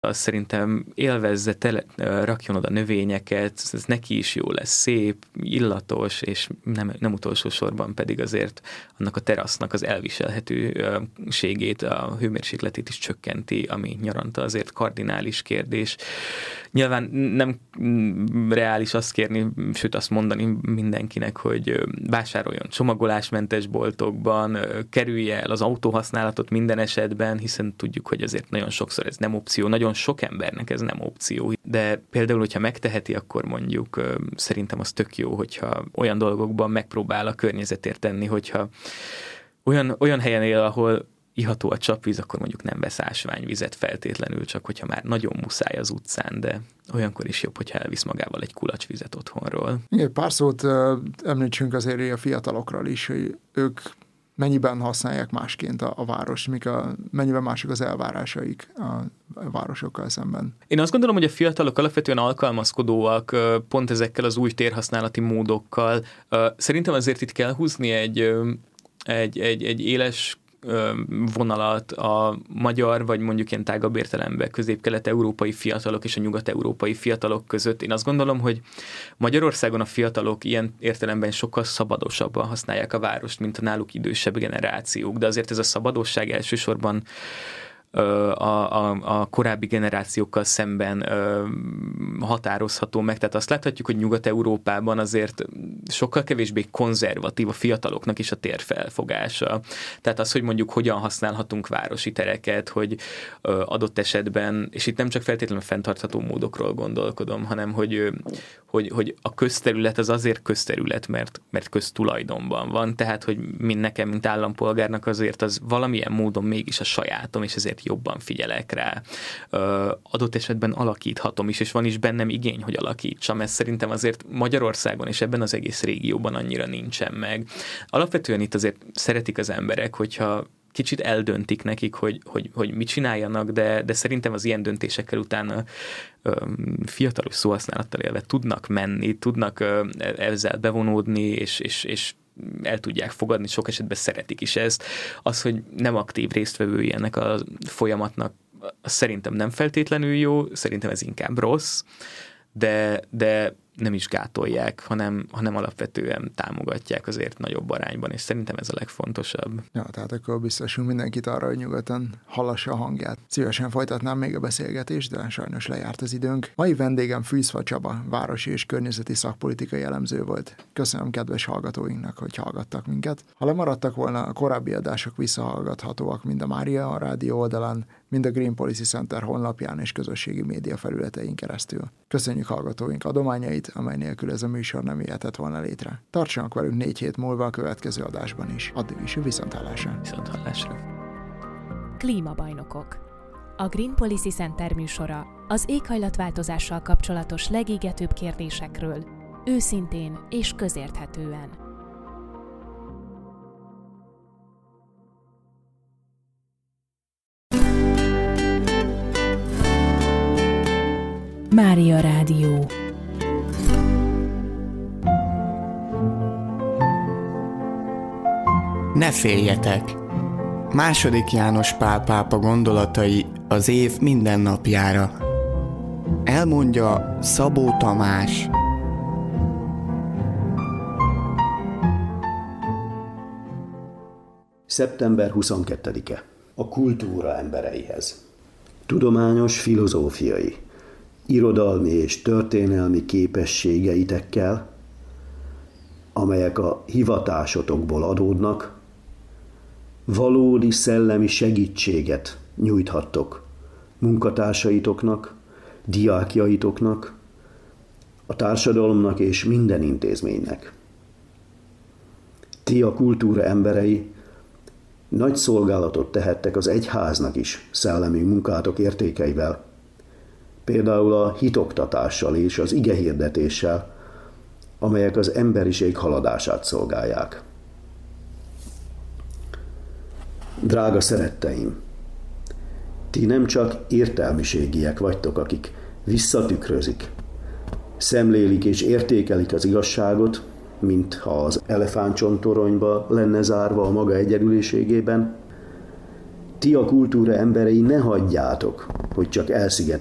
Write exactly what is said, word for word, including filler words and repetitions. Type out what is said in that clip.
Azt szerintem élvezze, tele, rakjon oda növényeket, ez neki is jó lesz, szép, illatos, és nem, nem utolsó sorban pedig azért annak a terasznak az elviselhetőségét, a hőmérsékletét is csökkenti, ami nyaranta azért kardinális kérdés. Nyilván nem reális azt kérni, sőt azt mondani mindenkinek, hogy vásároljon csomagolásmentes boltokban, kerülje el az autóhasználatot minden esetben, hiszen tudjuk, hogy azért nagyon sokszor ez nem opció, nagyon sok embernek ez nem opció, de például, hogyha megteheti, akkor mondjuk szerintem az tök jó, hogyha olyan dolgokban megpróbál a környezetért tenni, hogyha olyan, olyan helyen él, ahol iható a csapvíz, akkor mondjuk nem vesz ásványvizet feltétlenül, csak hogyha már nagyon muszáj az utcán, de olyankor is jobb, hogyha elvisz magával egy kulacsvizet otthonról. Igen, pár szót uh, említsünk azért a fiatalokról is, hogy ők mennyiben használják másként a, a várost, mik a, mennyiben mások az elvárásaik a városokkal szemben. Én azt gondolom, hogy a fiatalok alapvetően alkalmazkodóak pont ezekkel az új térhasználati módokkal. Szerintem azért itt kell húzni egy, egy, egy, egy éles vonalat a magyar, vagy mondjuk ilyen tágabb értelemben közép-kelet-európai fiatalok és a nyugat-európai fiatalok között. Én azt gondolom, hogy Magyarországon a fiatalok ilyen értelemben sokkal szabadosabban használják a várost, mint a náluk idősebb generációk, de azért ez a szabadosság elsősorban A, a, a korábbi generációkkal szemben ö, határozható meg. Tehát azt láthatjuk, hogy Nyugat-Európában azért sokkal kevésbé konzervatív a fiataloknak is a térfelfogása. Tehát az, hogy mondjuk hogyan használhatunk városi tereket, hogy ö, adott esetben, és itt nem csak feltétlenül fenntartható módokról gondolkodom, hanem hogy, hogy, hogy a közterület az azért közterület, mert, mert köztulajdonban van. Tehát, hogy mind nekem, mint állampolgárnak azért az valamilyen módon mégis a sajátom, és ezért jobban figyelek rá. Ö, adott esetben alakíthatom is, és van is bennem igény, hogy alakítsam. Ez szerintem azért Magyarországon és ebben az egész régióban annyira nincsen meg. Alapvetően itt azért szeretik az emberek, hogyha kicsit eldöntik nekik, hogy, hogy, hogy mit csináljanak, de, de szerintem az ilyen döntésekkel utána ö, fiatalos szóhasználattal élve tudnak menni, tudnak ö, ezzel bevonódni, és, és, és el tudják fogadni, sok esetben szeretik is ezt. Az, hogy nem aktív résztvevői ennek a folyamatnak, szerintem nem feltétlenül jó, szerintem ez inkább rossz, de, de nem is gátolják, hanem, hanem alapvetően támogatják azért nagyobb arányban, és szerintem ez a legfontosabb. Ja, tehát akkor biztosunk mindenkit arra, hogy nyugodtan hallassa a hangját. Szívesen folytatnám még a beszélgetést, de sajnos lejárt az időnk. Mai vendégem Fűzfa Csaba, városi és környezeti szakpolitikai elemző volt. Köszönöm kedves hallgatóinknak, hogy hallgattak minket. Ha lemaradtak volna, a korábbi adások visszahallgathatóak mind a Mária a rádió oldalán, mind a Green Policy Center honlapján és közösségi média felületein keresztül. Köszönjük hallgatóink adományait, amely nélkül ez a műsor nem jöhetett volna létre. Tartsanak velünk négy hét múlva a következő adásban is. Addig is viszonthallásra. Viszonthallásra. Klímabajnokok. A Green Policy Center műsora az éghajlatváltozással kapcsolatos legégetőbb kérdésekről, őszintén és közérthetően. Mária Rádió. Ne féljetek! Második János Pál pápa gondolatai az év minden napjára. Elmondja Szabó Tamás. szeptember huszonkettedike. A kultúra embereihez. Tudományos, filozófiai, irodalmi és történelmi képességeitekkel, amelyek a hivatásotokból adódnak, valódi szellemi segítséget nyújthattok munkatársaitoknak, diákjaitoknak, a társadalomnak és minden intézménynek. Ti a kultúra emberei nagy szolgálatot tehettek az egyháznak is szellemi munkátok értékeivel, például a hitoktatással és az igehirdetéssel, amelyek az emberiség haladását szolgálják. Drága szeretteim, ti nem csak értelmiségiek vagytok, akik visszatükrözik, szemlélik és értékelik az igazságot, mintha az elefántcsontoronyba lenne zárva a maga egyedüliségében. Ti a kultúra emberei ne hagyjátok, hogy csak elszigeteljenek